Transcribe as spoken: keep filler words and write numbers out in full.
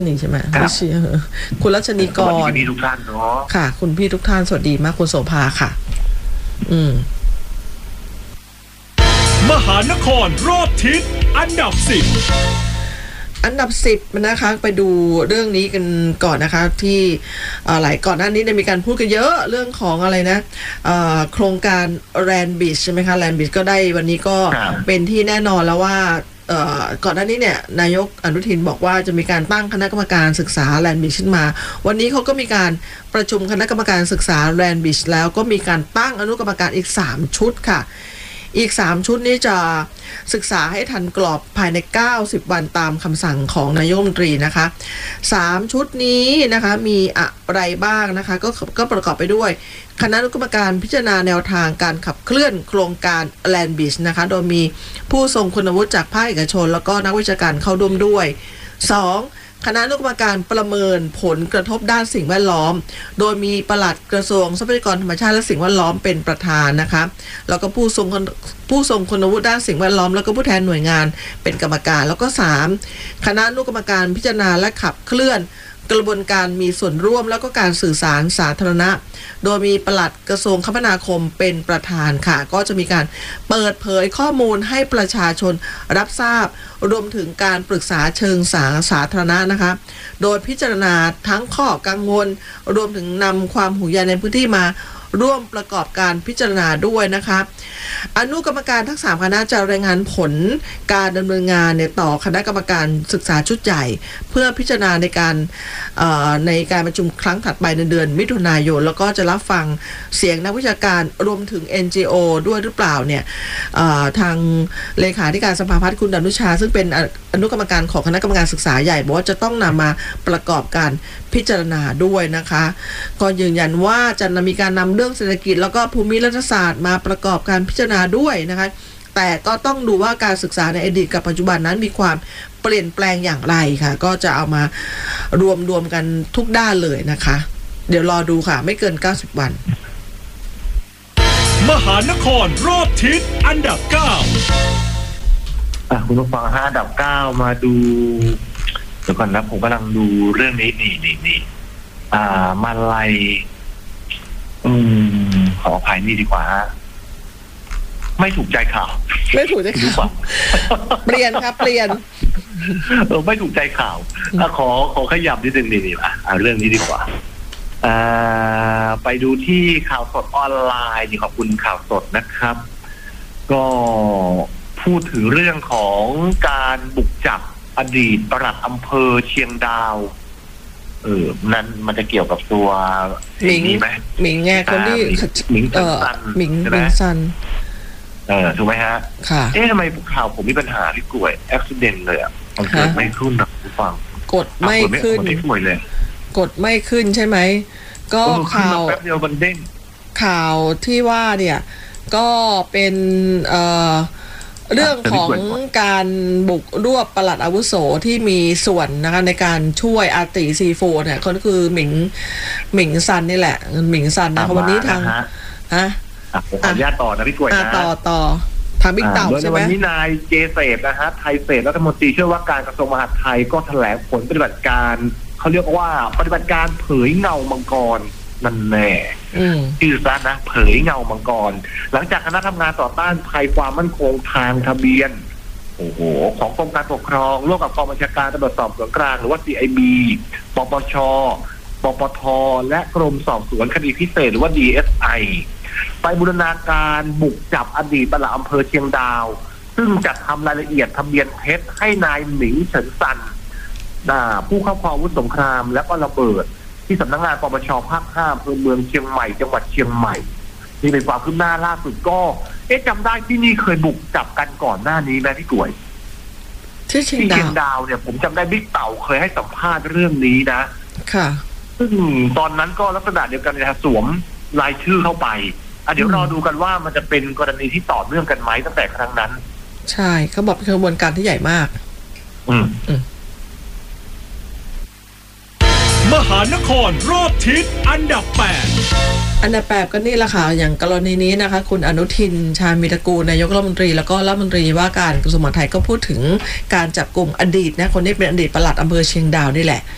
นี่ใช่ไหมครับไม่เชื่อคุณรัชนีกสวัสรดีทุกท่านเนาะค่ะคุณพี่ทุกท่านสวัสดีมากคุณโสภาค่ะอืมมหานครรอบทิศอันดับสิบอันดับสิบนะคะไปดูเรื่องนี้กันก่อนนะคะที่หลายก่อนหน้านี้ได้มีการพูดกันเยอะเรื่องของอะไรนะโครงการแลนด์บีชใช่ไหมคะแลนด์บีชก็ได้วันนี้ก็เป็นที่แน่นอนแล้วว่าก่อนหน้านี้เนี่ยนายกอนุทินบอกว่าจะมีการตั้งคณะกรรมการศึกษาแลนด์บีชขึ้นมาวันนี้เขาก็มีการประชุมคณะกรรมการศึกษาแลนด์บีชแล้วก็มีการตั้งอนุกรรมการอีกสามชุดค่ะอีกสามชุดนี้จะศึกษาให้ทันกรอบภายในเก้าสิบวันตามคำสั่งของนายกรัฐมนตรีนะคะสามชุดนี้นะคะมีอะไรบ้างนะคะก็ก็ประกอบไปด้วยคณะอนุกรรมการพิจารณาแนวทางการขับเคลื่อนโครงการแลนด์บีชนะคะโดยมีผู้ทรงคุณวุฒิจากภาคเอกชนแล้วก็นักวิชาการเข้าร่วมด้วยสองคณะอนุกรรมการประเมินผลกระทบด้านสิ่งแวดล้อมโดยมีปลัดกระทรวงทรัพยากรธรรมชาติและสิ่งแวดล้อมเป็นประธานนะคะแล้วก็ผู้ทรงผู้ทรงคุณวุฒิด้านสิ่งแวดล้อมแล้วก็ผู้แทนหน่วยงานเป็นกรรมการแล้วก็สามคณะอนุกรรมการพิจารณาและขับเคลื่อนกระบวนการมีส่วนร่วมแล้วก็การสื่อสารสาธารณะโดยมีปลัดกระทรวงคมนาคมเป็นประธานค่ะก็จะมีการเปิดเผยข้อมูลให้ประชาชนรับทราบรวมถึงการปรึกษาเชิงสาสาธารณะนะคะโดยพิจารณาทั้งข้อกังวลรวมถึงนำความห่วงใยในพื้นที่มาร่วมประกอบการพิจารณาด้วยนะคะอนุกรรมการทั้งสามคณะจะรายงานผลการดำเนินงานเนี่ยต่อคณะกรรมการศึกษาชุดใหญ่เพื่อพิจารณาในการในการประชุมครั้งถัดไปในเดือนมิถุนายนแล้วก็จะรับฟังเสียงนักวิชาการรวมถึง เอ็น จี โอ ด้วยหรือเปล่าเนี่ยทางเลขาธิการสภาพัฒน์คุณดนุชาซึ่งเป็นอนุกรรมการของคณะกรรมการศึกษาใหญ่บอกว่าจะต้องนำมาประกอบการพิจารณาด้วยนะคะก็ยืนยันว่าจะมีการนำเรื่องเศรษฐกิจแล้วก็ภูมิรัฐศาสตร์มาประกอบการพิจารณาด้วยนะคะแต่ก็ต้องดูว่าการศึกษาในอดีตกับปัจจุบันนั้นมีความเปลี่ยนแปลงอย่างไรค่ะก็จะเอามารวมรวมกันทุกด้านเลยนะคะเดี๋ยวรอดูค่ะไม่เกินเก้าสิบวันมหานครรอบทิศอันดับเก้าอ่ะคุณผู้ฟังห้าอันดับเก้ามาดูเดี๋ยวก่อนนะผมกำลังดูเรื่องนี้นี่นี่นี่อ่ามาลัยอืมขออภัยนี่ดีกว่าไม่ถูกใจข่าวไม่ถูกใจข่าวเปลี่ยนครับเปลี่ยนเออไม่ถูกใจข่าวอ่ะขอขอขยับนิดนึงนี่นี่อ่ะอ่าเรื่องนี้ดีกว่าอ่าไปดูที่ข่าวสดออนไลน์นี่ขอบคุณข่าวสดนะครับก็พูดถึงเรื่องของการบุกจับอดีตปลัดอำเภอเชียงดาวเออนั้นมันจะเกี่ยวกับตัวหมิงไหมหมิงไงคนที่หมิงเออหมิงหมิงซันเออถูกไหมฮะค่ะเอ๊ะทำไมข่าวผมมีปัญหาที่กล้วยอุบิเหตุเลยอ่ะมันเกิดไม่ขึ้นนะคุณฟังกดไม่ขึ้นเลยกดไม่ขึ้นใช่ไหมก็ข่าวแป๊บเดียวมันเด้งข่าวที่ว่าเนี่ยก็เป็นเอ่อเรื่องของการบุกรวบปลัดอาวุโสที่มีส่วนนะคะในการช่วยอาติซีโฟเนี่ยก็คือหมิงหมิงซันนี่แหละหมิงซันนะคะวันนี้ทางฮะขออนุญาตต่อนะพี่กล้วยนะต่อต่อทางบิ๊กเต่าใช่ไหมวันนี้นายเจเสพนะฮะไทยเศษรัฐมนตรีช่วยว่าการกระทรวงมหาดไทยก็แถลงผลปฏิบัติการเขาเรียกว่าปฏิบัติการเผยเงามังกรนั่นแน่ชื่อซะนะเผยเงามังกรหลังจากคณะทำงานต่อต้านภัยความมั่นคงทางทะเบียนโอ้โหของกรมการปกครองร่วมกับกองบัญชาการตำรวจสอบสวนกลางหรือว่า ซี ไอ บี ปปช ปปท และกรมสอบสวนคดีพิเศษหรือว่า ดี เอส ไอ ไปบูรณาการบุกจับอดีตปลัดอำเภอเชียงดาวซึ่งจัดทำรายละเอียดทะเบียนเท็จให้นายหมิงเฉินซันผู้ครอบครองอาวุธสงครามและก็ระเบิดที่สำนักงานปปชภาคห้าอำเภอเมืองเชียงใหม่จังหวัดเชียงใหม่นี่เป็นความคืบหน้าล่าสุดก็เอ๊ะจำได้ที่นี่เคยบุกจับกันก่อนหน้านี้ไหมพี่กล้วยที่เชียงดาวเนี่ยผมจำได้บิ๊กเต่าเคยให้สัมภาษณ์เรื่องนี้นะค่ะซึ่งตอนนั้นก็ลักษณะเดียวกันนะสวมรายชื่อเข้าไปอ่ะเดี๋ยวรอดูกันว่ามันจะเป็นกรณีที่ต่อเนื่องกันไหมตั้งแต่ครั้งนั้นใช่เขาบอกเป็นกระบวนการที่ใหญ่มากอืมมหานครรอบทิศอันดับแปดอันดับแปดก็นี่แหละค่ะอย่างกรณีนี้นะคะคุณอนุทินชาญวิรากูลนายกรัฐมนตรีแล้วก็รัฐมนตรีว่าการกระทรวงมหาดไทยก็พูดถึงการจับกลุ่มอดีตนะคนที่เป็นอดีตปลัดอำเภอเชียงดาวนี่แหละ